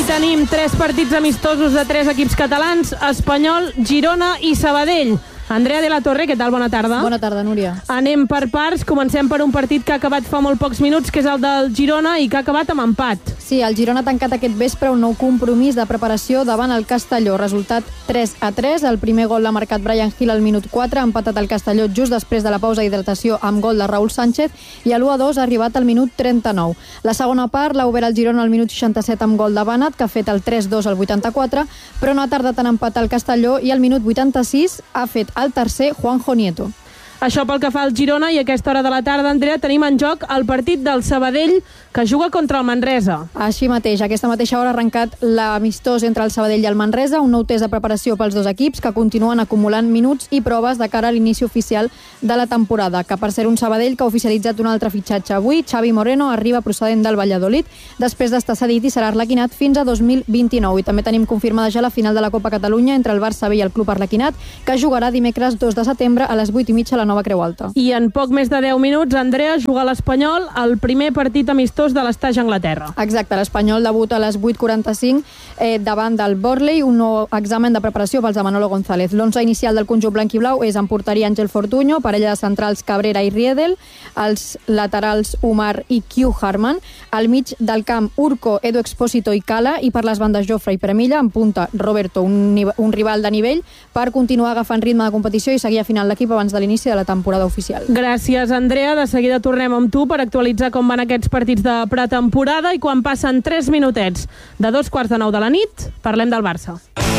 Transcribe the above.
Avui tenim 3 partits amistosos de 3 equips catalans: Espanyol, Girona i Sabadell. Andrea de la Torre, què tal? Bona tarda. Bona tarda, Núria. Anem per parts. Comencem per un partit que ha acabat fa molt pocs minuts, que és el del Girona, i que ha acabat amb empat. Sí, el Girona ha tancat aquest vespre un nou compromís de preparació davant el Castelló. Resultat 3-3. El primer gol l'ha marcat Brian Hill al minut 4, ha empatat el Castelló just després de la pausa d'hidratació amb gol de Raúl Sánchez, i l'1-2 ha arribat al minut 39. La segona part l'ha obert el Girona al minut 67 amb gol de Bannat, que ha fet el 3-2 al 84, però no ha tardat en empatar el Castelló, i al minut 86 ha fet el tercer Juanjo Nieto. Això pel que fa al Girona, i a aquesta hora de la tarda, Andrea, tenim en joc el partit del Sabadell, que juga contra el Manresa. Així mateix, a aquesta mateixa hora ha arrencat l'amistós entre el Sabadell i el Manresa, un nou test de preparació pels dos equips que continuen acumulant minuts i proves de cara a l'inici oficial de la temporada, que per ser un Sabadell que ha oficialitzat un altre fitxatge avui, Xavi Moreno arriba procedent del Valladolid, després d'estar cedit i serà arlequinat fins a 2029. I també tenim confirmada ja la final de la Copa Catalunya entre el Barça B i el Club Arlequinat, que jugarà dimecres 2 de setembre a les 8:30 a la Nova Creu Alta. I en poc més de 10 minuts, Andrea, juga l'Espanyol el primer partit amistós de l'estatge a Anglaterra. Exacte, l'Espanyol debuta a les 8:45 davant del Burnley, un nou examen de preparació pels de Manolo González. L'11 inicial del conjunt blanquiblau és en porteria Ángel Fortuño, parella de centrals Cabrera i Riedel, els laterals Umar i Q Harman, al mig del camp Urco, Edu Expósito i Cala, i per les bandes Jofre i Premilla, en punta Roberto, un rival de nivell, per continuar agafant ritme de competició i seguir afinant l'equip abans de l'inici de la temporada oficial. Gràcies, Andrea. De seguida tornem amb tu per actualitzar com van aquests partits de pretemporada, i quan passen 3 minutets de 2:15 de la nit, parlem del Barça.